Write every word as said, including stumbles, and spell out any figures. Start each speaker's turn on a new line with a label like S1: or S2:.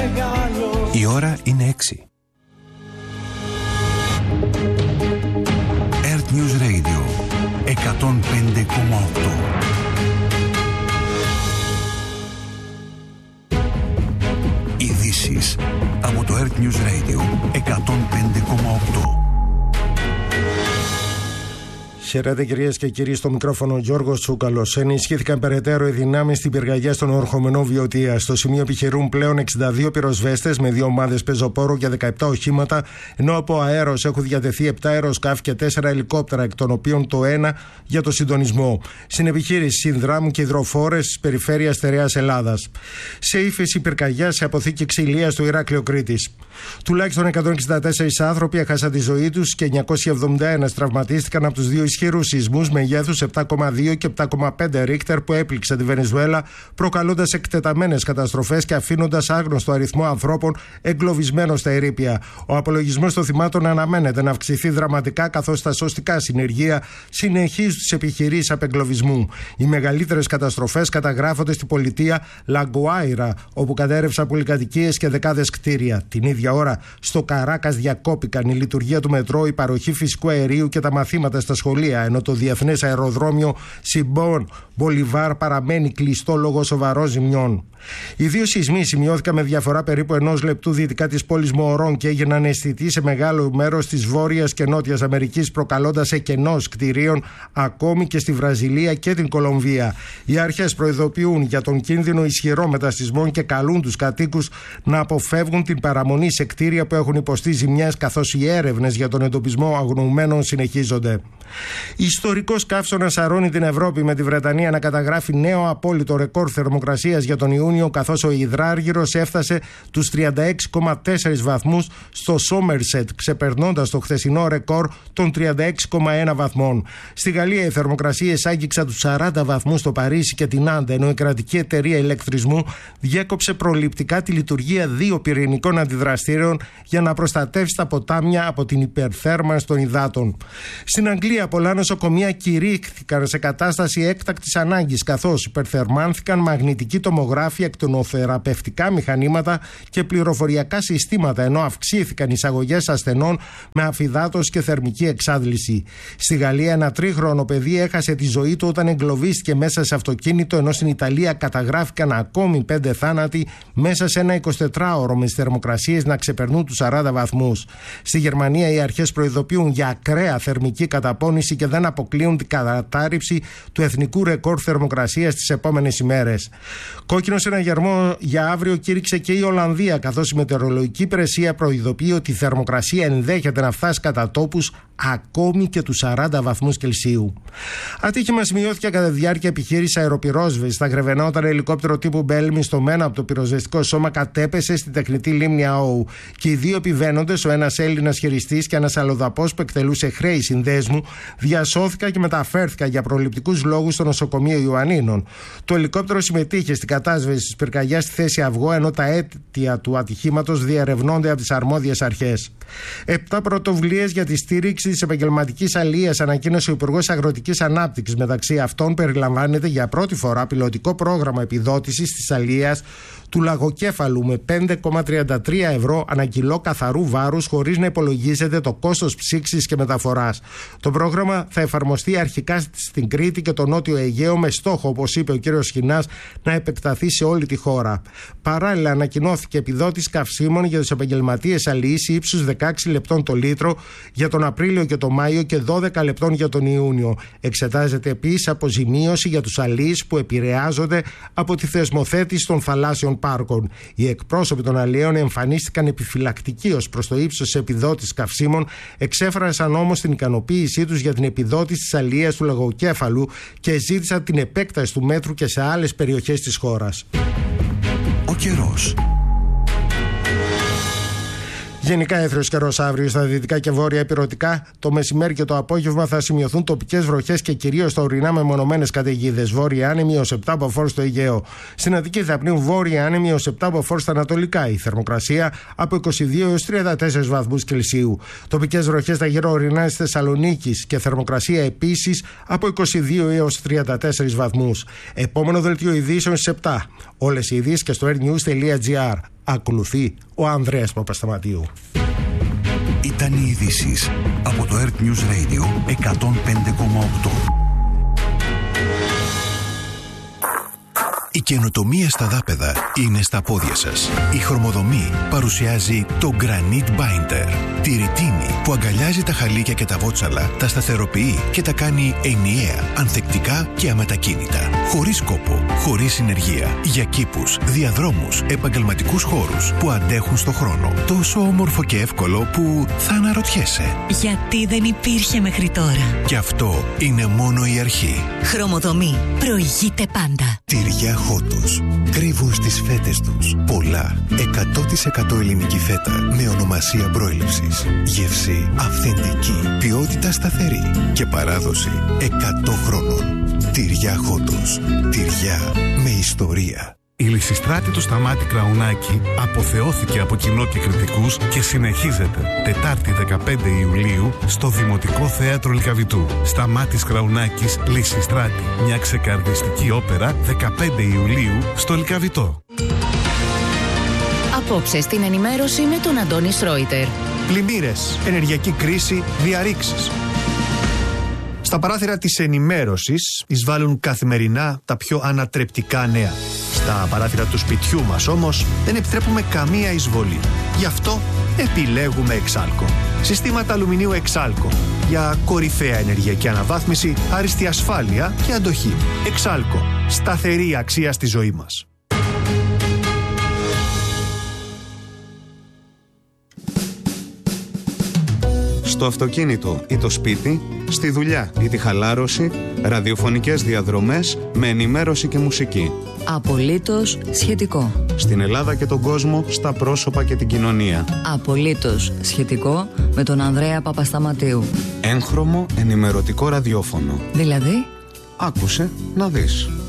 S1: μεγάλος.
S2: Η ώρα είναι έξι. Earth News Radio εκατόν πέντε κόμμα οκτώ. Ειδήσεις από το Earth News Radio εκατόν πέντε κόμμα οκτώ.
S3: Χαίρετε κυρίες και κύριοι, στο μικρόφωνο Γιώργος Τσούκαλος. Ενισχύθηκαν περαιτέρω οι δυνάμεις στην πυρκαγιά στον ορχομενό Βιωτία. Στο σημείο επιχειρούν πλέον εξήντα δύο πυροσβέστες με δύο ομάδες πεζοπόρου και δεκαεπτά οχήματα, ενώ από αέρος έχουν διατεθεί επτά αεροσκάφη και τέσσερα ελικόπτερα, εκ των οποίων το ένα για το συντονισμό. Στην επιχείρηση συνδράμουν και υδροφόρες της περιφέρειας Στερεάς Ελλάδας. Σε ύφεση πυρκαγιά σε αποθήκη ξυλίας στο Ηράκλειο Κρήτης. Τουλάχιστον εκατόν εξήντα τέσσερις άνθρωποι έχασαν τη ζωή τους και εννιακόσια εβδομήντα ένα τραυματίστηκαν από τους δύο ισχυρούς σεισμούς μεγέθους επτά κόμμα δύο και επτά κόμμα πέντε ρίχτερ που έπληξαν τη Βενεζουέλα, προκαλώντας εκτεταμένες καταστροφές και αφήνοντας άγνωστο αριθμό ανθρώπων εγκλωβισμένους στα ερείπια. Ο απολογισμός των θυμάτων αναμένεται να αυξηθεί δραματικά, καθώς τα σωστικά συνεργεία συνεχίζουν τις επιχειρήσεις απεγκλωβισμού. Οι μεγαλύτερες καταστροφές καταγράφονται στην πολιτεία Λαγκουάιρα, όπου κατέρευσαν πολυκατοικίες και δεκάδες κτίρια. Την ίδια ώρα, στο Καράκας διακόπηκαν η λειτουργία του μετρό, η παροχή φυσικού αερίου και τα μαθήματα στα σχολεία, ενώ το διεθνές αεροδρόμιο Σιμπόν Μπολιβάρ παραμένει κλειστό λόγω σοβαρών ζημιών. Οι δύο σεισμοί σημειώθηκαν με διαφορά περίπου ενός λεπτού δυτικά της πόλης Μωρών και έγιναν αισθητοί σε μεγάλο μέρος της Βόρειας και Νότιας Αμερικής, προκαλώντας εκενός κτηρίων ακόμη και στη Βραζιλία και την Κολομβία. Οι αρχές προειδοποιούν για τον κίνδυνο ισχυρών μεταστισμών και καλούν τους κατοίκους να αποφεύγουν την παραμονή σε κτίρια που έχουν υποστεί ζημιές, καθώς οι έρευνες για τον εντοπισμό αγνοουμένων συνεχίζονται. Ιστορικός καύσωνας σαρώνει την Ευρώπη, με τη Βρετανία να καταγράφει νέο απόλυτο ρεκόρ θερμοκρασίας για τον Ιούνιο, καθώς ο υδράργυρος έφτασε τους τριάντα έξι κόμμα τέσσερα βαθμούς στο Σόμερσετ, ξεπερνώντας το χθεσινό ρεκόρ των τριάντα έξι κόμμα ένα βαθμών. Στη Γαλλία οι θερμοκρασίες άγγιξαν τους σαράντα βαθμούς στο Παρίσι και την Άντα, ενώ η κρατική εταιρεία ηλεκτρισμού διέκοψε προληπτικά τη λειτουργία δύο πυρηνικών αντιδραστήρων για να προστατεύσει τα ποτάμια από την υπερθέρμανση των υδάτων. Στην Αγγλία πολλά νοσοκομεία κηρύχθηκαν σε κατάσταση έκτακτης ανάγκης, καθώς υπερθερμάνθηκαν μαγνητικοί τομογράφοι, εκτονοθεραπευτικά μηχανήματα και πληροφοριακά συστήματα, ενώ αυξήθηκαν εισαγωγές ασθενών με αφυδάτωση και θερμική εξάντληση. Στη Γαλλία ένα τρίχρονο παιδί έχασε τη ζωή του όταν εγκλωβίστηκε μέσα σε αυτοκίνητο, ενώ στην Ιταλία καταγράφηκαν ακόμη πέντε θάνατοι μέσα σε ένα εικοσιτετράωρο, με τις θερμοκρασίες να ξεπερνούν τους σαράντα βαθμούς. Στη Γερμανία οι αρχές προειδοποιούν για ακραία θερμική καταπώνηση και δεν αποκλείουν την κατάρριψη του εθνικού ρεκόρ θερμοκρασίας τις επόμενες ημέρες. Κόκκινο συναγερμό για αύριο κήρυξε και η Ολλανδία, καθώς η μετεωρολογική υπηρεσία προειδοποιεί ότι η θερμοκρασία ενδέχεται να φτάσει κατά τόπους ακόμη και τους σαράντα βαθμούς Κελσίου. Ατύχημα σημειώθηκε κατά τη διάρκεια επιχείρησης αεροπυρόσβεσης στα Γρεβενά, όταν ελικόπτερο τύπου Μπέλμι στο Μένα από το πυροσβεστικό σώμα κατέπεσε στην τεχνητή λίμνη Αόου. Και οι δύο επιβαίνοντες, ο ένας Έλληνας χειριστής και ένας αλλοδαπός που εκτελούσε χρέη συνδέσμου, διασώθηκαν και μεταφέρθηκαν για προληπτικούς λόγους στο νοσοκομείο Ιωαννίνων. Το ελικόπτερο συμμετείχε στην κατάσβεση της πυρκαγιάς στη θέση Αυγό, ενώ τα αίτια του ατυχήματος διερευνώνται από τις αρμόδιες αρχές. Επτά πρωτοβουλίες για τη στήριξη της επαγγελματικής αλίας ανακοίνωσε ο Υπουργός Αγροτικής Ανάπτυξης. Μεταξύ αυτών περιλαμβάνεται για πρώτη φορά πιλωτικό πρόγραμμα επιδότησης της αλίας του λαγοκέφαλου με πέντε κόμμα τριάντα τρία ευρώ ανά κιλό καθαρού βάρους, χωρίς να υπολογίζεται το κόστος ψήξης και μεταφοράς. Το πρόγραμμα θα εφαρμοστεί αρχικά στην Κρήτη και το Νότιο Αιγαίο, με στόχο, όπως είπε ο κ. Σχοινάς, να επεκταθεί σε όλη τη χώρα. Παράλληλα, ανακοινώθηκε επιδότηση καυσίμων για τους επαγγελματίες αλιείς ύψους δεκαέξι λεπτών το λίτρο για τον Απρίλιο και τον Μάιο και δώδεκα λεπτών για τον Ιούνιο. Εξετάζεται επίσης αποζημίωση για τους αλιείς που επηρεάζονται από τη θεσμοθέτηση των θαλάσσιων πάρκων. Οι εκπρόσωποι των αλιέων εμφανίστηκαν επιφυλακτικοί ως προς το ύψος της επιδότησης καυσίμων, εξέφρασαν όμως την ικανοποίησή τους για την επιδότηση της αλίας του λαγοκέφαλου και ζήτησαν την επέκταση του μέτρου και σε άλλες περιοχές της χώρας.
S2: Ο καιρός.
S3: Γενικά έθριος καιρός αύριο στα δυτικά και βόρεια ηπειρωτικά. Το μεσημέρι και το απόγευμα θα σημειωθούν τοπικές βροχές και κυρίως στα ορεινά μεμονωμένες καταιγίδες. Βόρεια άνεμη έως επτά μποφόρ στο Αιγαίο. Στην Αττική θα πνίουν βόρεια άνεμη έως επτά μποφόρ στα ανατολικά. Η θερμοκρασία από είκοσι δύο έως τριάντα τέσσερις βαθμούς Κελσίου. Τοπικές βροχές στα γύρω ορεινά της Θεσσαλονίκης και θερμοκρασία επίσης από είκοσι δύο έως τριάντα τέσσερις βαθμούς. Επόμενο δελτίο ειδήσεων στις επτά. Όλες οι ειδήσεις και στο airnews τελεία gr. Ακολουθεί ο Ανδρέας Παπασταματίου.
S2: Ήταν οι ειδήσεις από το Earth News Radio εκατόν πέντε κόμμα οκτώ.
S1: Η καινοτομία στα δάπεδα είναι στα πόδια σας. Η Χρωμοδομή παρουσιάζει το Granite Binder. Τη ρητίνη που αγκαλιάζει τα χαλίκια και τα βότσαλα, τα σταθεροποιεί και τα κάνει ενιαία, ανθεκτικά και αμετακίνητα. Χωρίς κόπο, χωρίς συνεργεία. Για κήπους, διαδρόμους, επαγγελματικούς χώρους που αντέχουν στο χρόνο. Τόσο όμορφο και εύκολο που θα αναρωτιέσαι.
S4: Γιατί δεν υπήρχε μέχρι τώρα.
S1: Και αυτό είναι μόνο η αρχή.
S4: Χρωμοδομή. Προηγείται πάντα.
S1: Τυριά Χότος. Κρύβουν στις φέτες τους πολλά εκατό τοις εκατό ελληνική φέτα με ονομασία προέλευσης. Γεύση αυθεντική, ποιότητα σταθερή και παράδοση εκατό χρόνων. Τυριά Χότος. Τυριά με ιστορία.
S5: Η Λυσιστράτη του Σταμάτη Κραουνάκη αποθεώθηκε από κοινό και κριτικούς και συνεχίζεται Τετάρτη δεκαπέντε Ιουλίου στο Δημοτικό Θέατρο Λυκαβητού. Σταμάτης Κραουνάκης, Λυσιστράτη. Μια ξεκαρδιστική όπερα δεκαπέντε Ιουλίου στο Λυκαβητό.
S6: Απόψε στην ενημέρωση με τον Αντώνη Σρόιτερ.
S7: Πλημμύρες, ενεργειακή κρίση, διαρρήξεις. Στα παράθυρα της ενημέρωσης εισβάλλουν καθημερινά τα πιο ανατρεπτικά νέα. Στα παράθυρα του σπιτιού μας όμως δεν επιτρέπουμε καμία εισβολή. Γι' αυτό επιλέγουμε Εξάλκο. Συστήματα αλουμινίου Εξάλκο. Για κορυφαία ενεργειακή αναβάθμιση, άριστη ασφάλεια και αντοχή. Εξάλκο. Σταθερή αξία στη ζωή μας.
S8: Στο αυτοκίνητο ή το σπίτι, στη δουλειά ή τη χαλάρωση, ραδιοφωνικές διαδρομές με ενημέρωση και μουσική.
S6: Απολύτως σχετικό.
S8: Στην Ελλάδα και τον κόσμο, στα πρόσωπα και την κοινωνία.
S6: Απολύτως σχετικό με τον Ανδρέα Παπασταματίου.
S8: Έγχρωμο ενημερωτικό ραδιόφωνο.
S6: Δηλαδή?
S8: Άκουσε να δεις.